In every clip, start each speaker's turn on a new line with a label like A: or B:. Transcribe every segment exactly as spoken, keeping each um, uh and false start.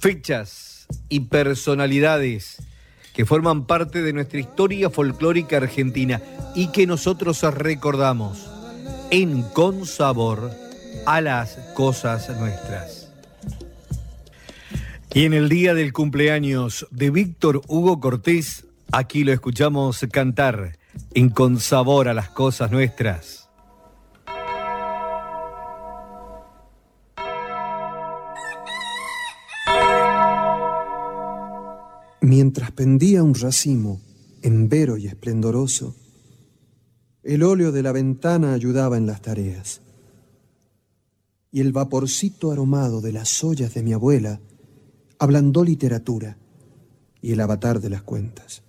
A: Fechas y personalidades que forman parte de nuestra historia folclórica argentina y que nosotros recordamos en Con Sabor a las Cosas Nuestras. Y en el día del cumpleaños de Víctor Hugo Cortés, aquí lo escuchamos cantar en Con Sabor a las Cosas Nuestras.
B: Mientras pendía un racimo, embero y esplendoroso, el óleo de la ventana ayudaba en las tareas. Y el vaporcito aromado de las ollas de mi abuela ablandó literatura y el avatar de las cuentas.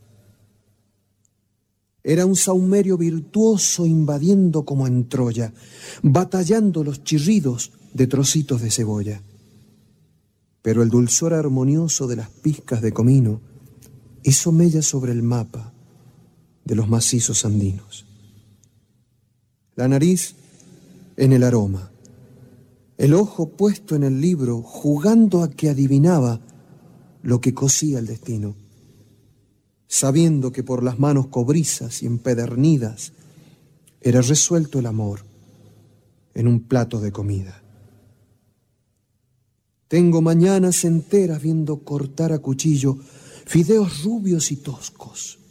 B: Era un sahumerio virtuoso invadiendo como en Troya, batallando los chirridos de trocitos de cebolla. Pero el dulzor armonioso de las pizcas de comino hizo mella sobre el mapa de los macizos andinos. La nariz en el aroma, el ojo puesto en el libro, jugando a que adivinaba lo que cosía el destino, sabiendo que por las manos cobrizas y empedernidas era resuelto el amor en un plato de comida. Tengo mañanas enteras viendo cortar a cuchillo fideos rubios y toscos,